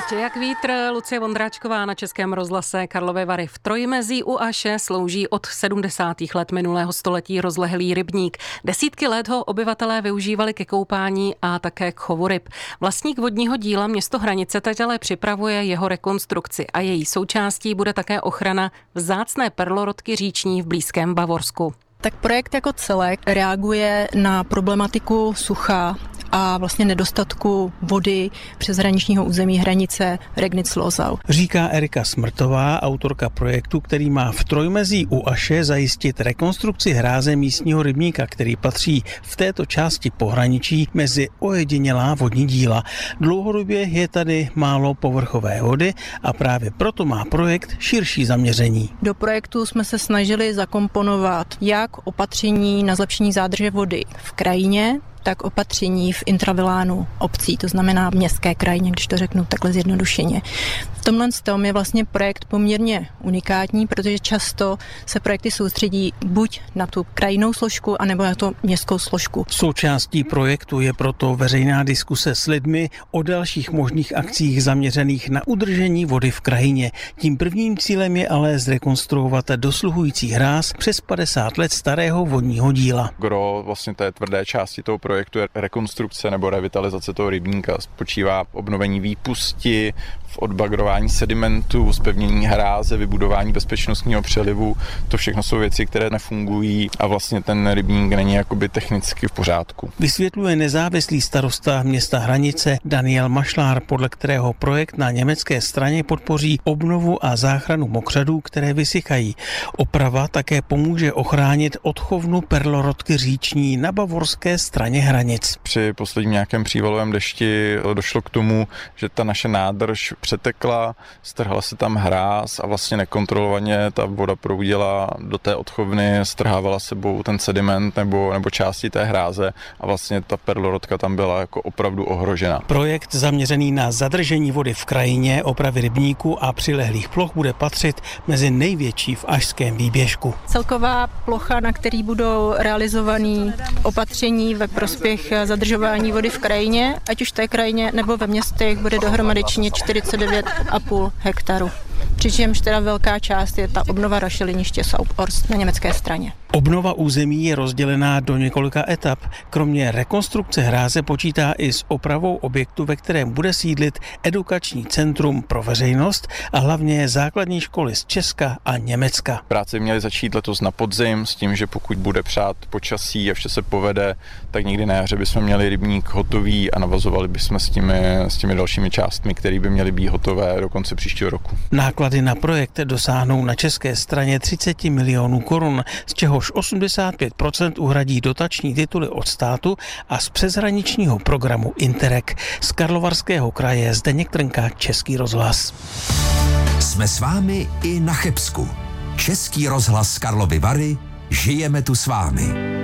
Jak vítr, Lucie Vondráčková na Českém rozhlase Karlovy Vary. V Trojmezí u Aše slouží od 70. let minulého století rozlehlý rybník. Desítky let ho obyvatelé využívali ke koupání a také k chovu ryb. Vlastník vodního díla město Hranice teď ale připravuje jeho rekonstrukci a její součástí bude také ochrana vzácné perlorodky říční v blízkém Bavorsku. Tak projekt jako celek reaguje na problematiku sucha a vlastně nedostatku vody přeshraničního území hranice Regnic-Losau. Říká Erika Smrtová, autorka projektu, který má v Trojmezí u Aše zajistit rekonstrukci hráze místního rybníka, který patří v této části pohraničí mezi ojedinělá vodní díla. Dlouhodobě je tady málo povrchové vody a právě proto má projekt širší zaměření. Do projektu jsme se snažili zakomponovat jak opatření na zlepšení zádrže vody v krajině, tak opatření v intravilánu obcí, to znamená městské krajině, když to řeknu takhle zjednodušeně. V tomhle tom je vlastně projekt poměrně unikátní, protože často se projekty soustředí buď na tu krajinnou složku, anebo na tu městskou složku. Součástí projektu je proto veřejná diskuse s lidmi o dalších možných akcích zaměřených na udržení vody v krajině. Tím prvním cílem je ale zrekonstruovat dosluhující hráz přes 50 let starého vodního díla. Gro vlastně té tvrdé části toho projektu je rekonstrukce nebo revitalizace toho rybníka. Spočívá v obnovení výpusti, v odbagrování sedimentu, zpevnění hráze, vybudování bezpečnostního přelivu. To všechno jsou věci, které nefungují a vlastně ten rybník není jakoby technicky v pořádku. Vysvětluje nezávislý starosta města Hranice Daniel Mašlár, podle kterého projekt na německé straně podpoří obnovu a záchranu mokřadů, které vysychají. Oprava také pomůže ochránit odchovnu perlorodky říční na bavorské straně hranic. Při posledním nějakém přívalovém dešti došlo k tomu, že ta naše nádrž přetekla, strhla se tam hráz a vlastně nekontrolovaně ta voda proudila do té odchovny, strhávala sebou ten sediment nebo části té hráze a vlastně ta perlorodka tam byla jako opravdu ohrožena. Projekt zaměřený na zadržení vody v krajině, opravy rybníku a přilehlých ploch bude patřit mezi největší v ašském výběžku. Celková plocha, na který budou realizovaný opatření ve prospěch zadržování vody v krajině, ať už v té krajině nebo ve městech, bude dohromady činit 49,5 hektaru. Přičemž teda velká část je ta obnova rašeliniště Sauborst na německé straně. Obnova území je rozdělená do několika etap. Kromě rekonstrukce hráze počítá i s opravou objektu, ve kterém bude sídlit edukační centrum pro veřejnost a hlavně základní školy z Česka a Německa. Práce měly začít letos na podzim s tím, že pokud bude přát počasí a vše se povede, tak někdy na jaře bychom měli rybník hotový a navazovali bychom s těmi dalšími částmi, které by měly být hotové do konce příštího roku. Náklady na projekt dosáhnou na české straně 30 milionů korun, z čehož 85% uhradí dotační tituly od státu a z přeshraničního programu Interreg. Z Karlovarského kraje Zdeněk Trnka, Český rozhlas. Jsme s vámi i na Chebsku. Český rozhlas Karlovy Vary, žijeme tu s vámi.